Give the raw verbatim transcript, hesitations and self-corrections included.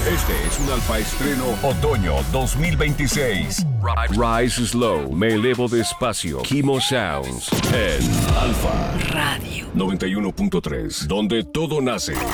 Este es un Alfa Estreno Otoño dos mil veintiséis. Rise Slow, me elevo despacio. Kimo Sounds en Alfa Radio noventa y uno punto tres, donde todo nace.